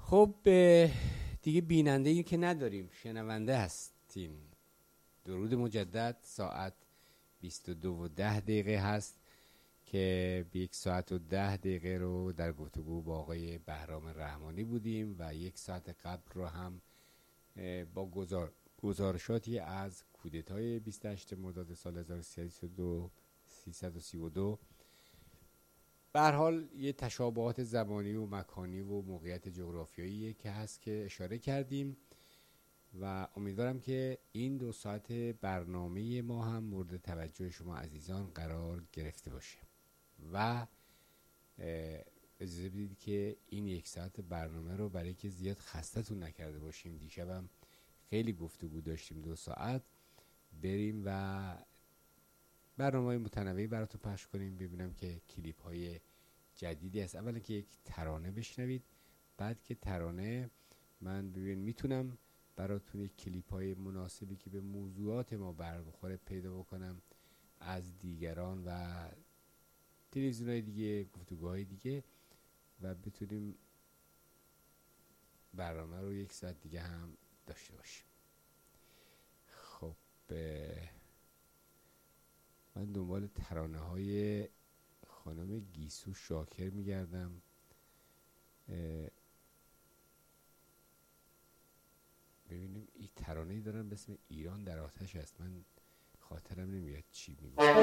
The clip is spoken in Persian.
خب دیگه بیننده‌ای که نداریم، شنونده هستیم. درود مجدد. ساعت 22:10 هست که 1 ساعت و 10 رو در گفتگو با آقای بهرام رحمانی بودیم و 1 ساعت قبل رو هم با گزارشاتی از کودتای 28 مرداد سال 1332 به هر حال یه تشابهات زمانی و مکانی و موقعیت جغرافیایی که هست که اشاره کردیم و امیدوارم که این 2 ساعت برنامه ما هم مورد توجه شما عزیزان قرار گرفته باشه و اجازه بدید که این 1 ساعت برنامه رو برای که زیاد خستتون نکرده باشیم، دیشبم خیلی گفتگو داشتیم 2 ساعت، بریم و برنامه‌های متنوعی براتون پخش کنیم. ببینم که کلیپ های جدیدی هست. اولا که یک ترانه بشنوید، بعد که ترانه من میتونم براتون یک کلیپ های مناسبی که به موضوعات ما برمیخوره پیدا بکنم از دیگران و تلویزیون های دیگه، گفتگوهای دیگه، و بتونیم برنامه رو 1 ساعت دیگه هم داشته باشیم. خب من دنبال ترانه های خانم گیسو شاکر میگردم. ببینیم این ترانه‌ای دارن به اسم ایران در آتش است. من خاطرم نمیاد چی میگه.